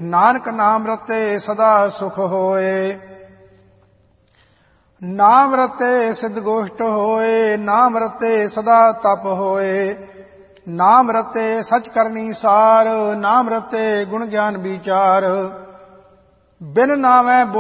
ਨਾਨਕ ਨਾਮ ਰਤੇ ਸਦਾ ਸੁਖ ਹੋਏ। ਨਾਮ ਰਤੇ ਸਿੱਧ ਗੋਸ਼ਟ ਹੋਏ, ਨਾਮ ਰਤੇ ਸਦਾ ਤਪ ਹੋਏ। ਨਾਮ ਰਤੇ ਸਚ ਕਰਨੀ ਸਾਰ, ਨਾਮ ਰਤੇ ਗੁਣ ਗਿਆਨ ਵਿਚਾਰ। ਬਿਨ ਨਾਮੈ